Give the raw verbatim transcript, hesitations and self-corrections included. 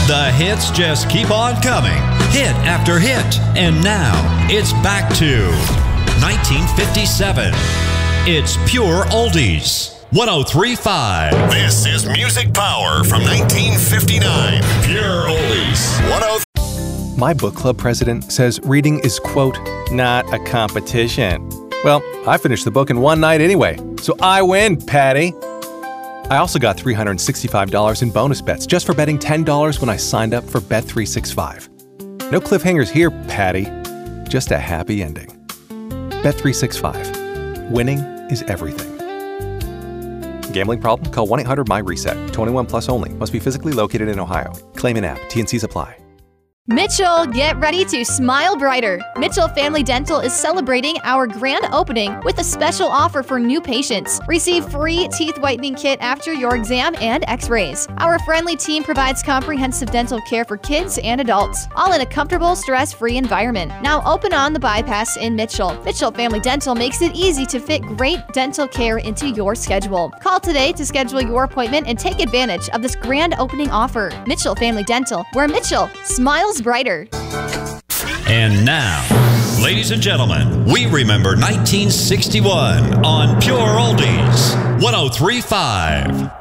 The hits just keep on coming, hit after hit. And now, it's back to nineteen fifty-seven. It's Pure Oldies. one oh three point five. This is Music Power from nineteen fifty-nine. Pure Oldies. one oh three. My book club president says reading is, quote, not a competition. Well, I finished the book in one night anyway, so I win, Patty. I also got three hundred sixty-five dollars in bonus bets just for betting ten dollars when I signed up for Bet three sixty-five. No cliffhangers here, Patty. Just a happy ending. Bet three sixty-five. Winning is everything. Gambling problem? Call one eight hundred my reset. twenty-one plus only. Must be physically located in Ohio. Claim in app. T and Cs apply. Mitchell, get ready to smile brighter. Mitchell Family Dental is celebrating our grand opening with a special offer for new patients. Receive free teeth whitening kit after your exam and x-rays. Our friendly team provides comprehensive dental care for kids and adults, all in a comfortable, stress-free environment. Now open on the bypass in Mitchell. Mitchell Family Dental makes it easy to fit great dental care into your schedule. Call today to schedule your appointment and take advantage of this grand opening offer. Mitchell Family Dental, where Mitchell smiles brighter. And now, ladies and gentlemen, we remember nineteen sixty-one on Pure Oldies. one oh three point five.